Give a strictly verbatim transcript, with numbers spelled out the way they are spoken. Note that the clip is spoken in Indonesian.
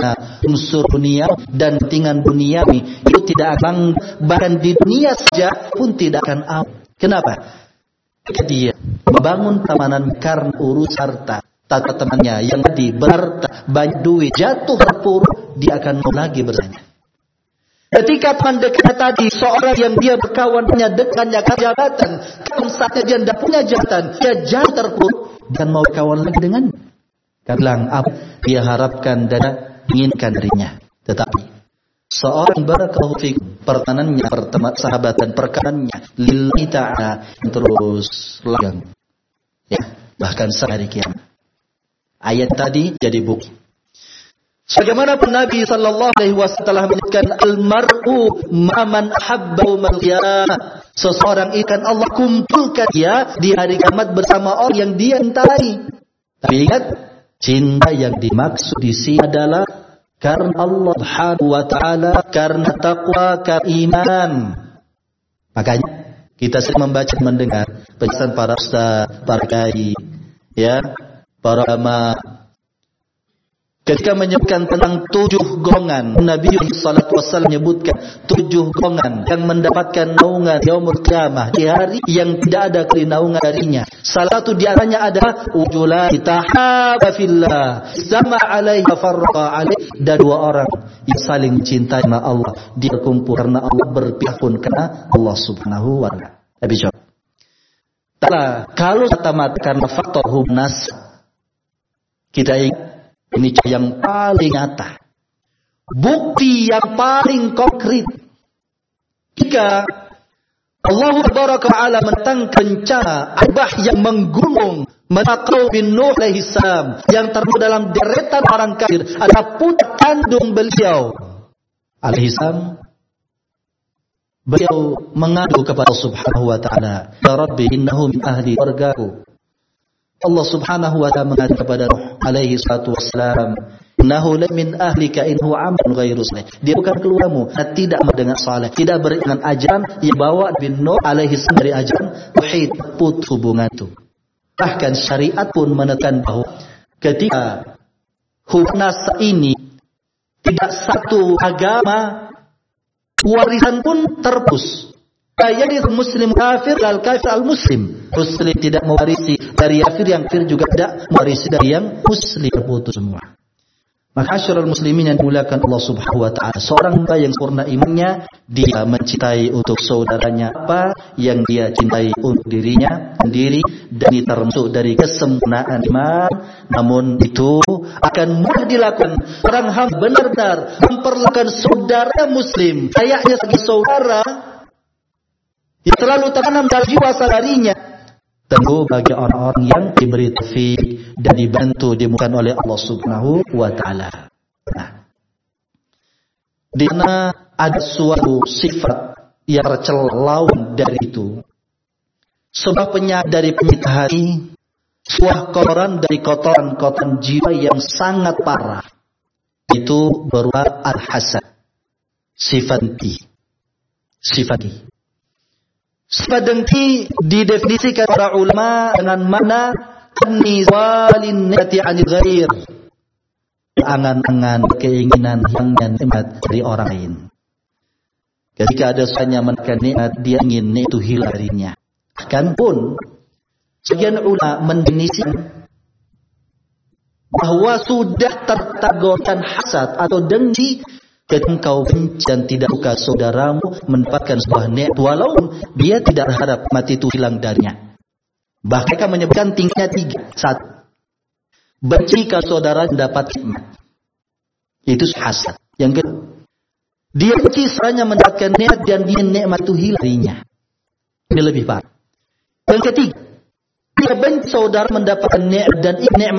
unsur dunia dan kepentingan duniawi itu tidak akan, bahkan di dunia saja pun tidak akan aman. Kenapa? Ketika dia membangun tamanan karena urus harta, tata temannya yang tadi berharta, banyak duit, jatuh terpuruk, dia akan mau lagi bertanya. Ketika teman dekatnya tadi, seorang yang dia berkawan punya dekatnya jabatan, kalau saatnya dia tidak punya jabatan, dia jatuh terpuruk dan mau kawan lagi dengannya. Dia bilang apa dia harapkan dan inginkan darinya. Tetapi seorang barakallahu fikum, pertanannya, pertemanan, sahabatan, perkanannya lillahi ta'ala terus langgeng. Ya, bahkan sehari kiamat. Ayat tadi jadi bukti. Sebagaimana pun Nabi sallallahu alaihi wasallam telah menyebutkan al-mar'u ma'man ahabba man qiyamah. Seseorang ikan Allah kumpulkan dia di hari kiamat bersama orang yang dia cintai. Tapi ingat, cinta yang dimaksud di sini adalah karena Allah Subhanahu wa taala, karena takwa, karena iman. Makanya kita sering membaca mendengar penjelasan para ustaz, para kiai, ya, para ulama ketika menyebutkan tentang tujuh golongan. Nabi sallallahu alaihi wasallam menyebutkan tujuh golongan yang mendapatkan naungan yaumul qiyamah, di hari yang tidak ada naungan darinya. Salah satu di antaranya adalah ujulan tahabba fillah, sama alaihi farqa alaihi, dan dua orang yang saling cintai sama Allah, dia berkumpul karena Allah, berpihak pun karena Allah Subhanahu wa taala. Tapi jawab. Kalau kita matakan faktor hubnas, kita ingat ini yang paling nyata, bukti yang paling konkret. Jika Allah Tabaraka wa Ta'ala menentangkan cara abah yang menggunung menakau bin Nuh alaihi salam, yang termasuk dalam deretan orang kafir adalah putra kandung beliau alaihi salam. Beliau mengadu kepada Allah Subhanahu wa taala, "Ya Rabbi, innahu min ahli wargaku." Allah Subhanahu wa taala mengatakan kepada Nuh alaihi salatu wassalam, "Innahu la min ahlika inhu amalun ghairu salih." Dia bukan keluargamu, tidak mendengar saleh, tidak beriman ajaran yang bawa bin Nuh alaihi salam dari ajaran tauhid, putus hubungan itu. Bahkan syariat pun menetapkan bahwa ketika hubnas ini tidak satu agama, warisan pun terputus. Jadi muslim kafir al kafir al muslim. Muslim tidak mewarisi dari kafir, yang kafir juga tidak mewarisi dari yang muslim, terputus semua. Maka asyrul muslimin yang dimuliakan Allah Subhanahu wa taala, seorang yang sempurna imannya, dia mencintai untuk saudaranya apa yang dia cintai untuk dirinya sendiri, dan ini termasuk dari kesempurnaan iman. Namun itu akan mudah dilakukan orang hamba benar-benar memperlakukan saudara muslim kayaknya sebagai saudara yang selalu tertanam dalam jiwa sadarinya. Tentu bagi orang-orang yang diberi taufik dan dibantu dimudahkan oleh Allah Subhanahu wa taala. Nah, di mana ada suatu sifat yang tercela lawan dari itu, sebuah penyakit dari penyakit hati, sebuah kotoran dari kotoran-kotoran jiwa yang sangat parah, itu berupa al-hasad, sifat dengki, sifat dengki. Sifat dengki didefinisikan para ulama dengan mana nizalin nati anil ghair, angan-angan, keinginan yang nikmat dari orang lain. Ketika ada sesuatu yang menekan nikmat, dia ingin itu hilang darinya. Bahkan pun sebagian ulama mendefinisikan bahwa sudah tertagorkan hasad atau dengki ketika engkau benci dan tidak suka saudaramu mendapatkan sebuah nikmat, walau dia tidak berharap mati itu hilang darinya. Bahkan mereka menyebutkan tingkatnya tiga. Satu, benci kalau saudara mendapat nikmat, itu hasad. Yang kedua, dia benci saudaranya mendapatkan nikmat dan dia nikmat itu hilang darinya. Ini lebih parah. Yang ketiga, dia benci saudara mendapatkan nikmat dan nikmat